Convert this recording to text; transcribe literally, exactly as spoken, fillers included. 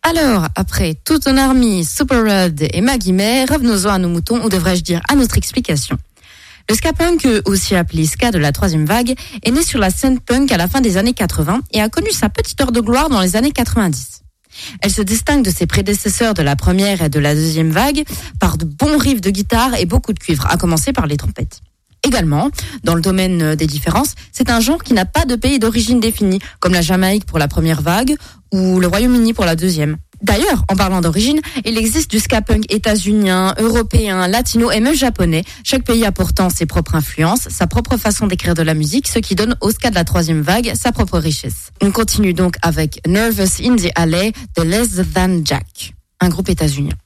Alors, après Toute une Army, Super Red et Maggie May, revenons-en à nos moutons, ou devrais-je dire à notre explication. Le ska punk, aussi appelé ska de la troisième vague, est né sur la scène punk à la fin des années quatre-vingts et a connu sa petite heure de gloire dans les années quatre-vingt-dix. Elle se distingue de ses prédécesseurs de la première et de la deuxième vague par de bons riffs de guitare et beaucoup de cuivre, à commencer par les trompettes. Également, dans le domaine des différences, c'est un genre qui n'a pas de pays d'origine défini, comme la Jamaïque pour la première vague ou le Royaume-Uni pour la deuxième. D'ailleurs, en parlant d'origine, il existe du ska punk états-unien, européen, latino et même japonais, chaque pays apportant ses propres influences, sa propre façon d'écrire de la musique, ce qui donne au ska de la troisième vague sa propre richesse. On continue donc avec Nervous in the Alley de Less Than Jack, un groupe états-unien.